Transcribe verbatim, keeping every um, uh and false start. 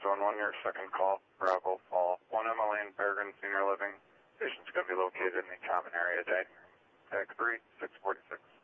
one one, your second call, Bravo Fall, one Emma Lane, Peregrine Senior Living. Patient's going to be located in the common area dining room, tag three, six forty-six.